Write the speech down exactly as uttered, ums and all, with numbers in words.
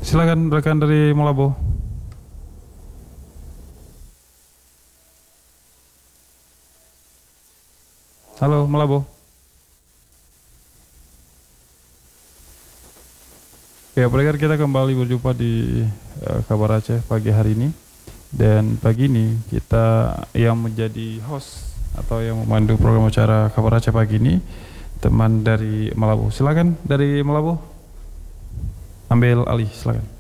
Silakan rekan dari Malabo. Halo Malabo. Ya, pendengar, kita kembali berjumpa di uh, Kabar Aceh pagi hari ini. Dan pagi ini kita yang menjadi host atau yang memandu program acara Kabar Aceh pagi ini teman dari Malabo. Silakan dari Malabo. Ambil alih, silakan.